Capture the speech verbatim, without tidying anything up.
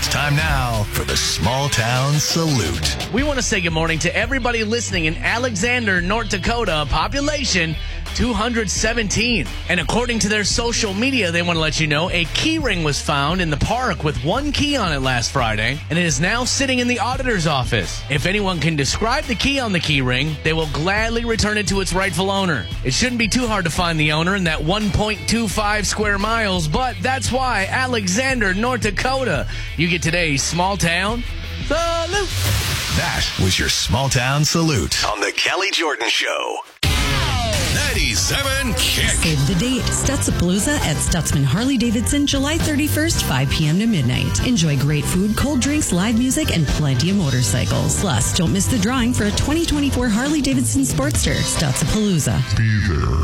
It's time now for the Small Town Salute. We want to say good morning to everybody listening in Alexander, North Dakota, population two hundred seventeen. And according to their social media, they want to let you know a key ring was found in the park with one key on it last Friday, and it is now sitting in the auditor's office. If anyone can describe the key on the key ring, they will gladly return it to its rightful owner. It shouldn't be too hard to find the owner in that one point two five square miles, but that's why Alexander, North Dakota, you get today's Small Town Salute. That was your Small Town Salute on the Kelly Jordan Show. ninety-seven Kick. Save the date. Stutzapalooza at Stutzman Harley-Davidson, July thirty-first, five p.m. to midnight. Enjoy great food, cold drinks, live music, and plenty of motorcycles. Plus, don't miss the drawing for a twenty twenty-four Harley-Davidson Sportster. Stutzapalooza. Be there.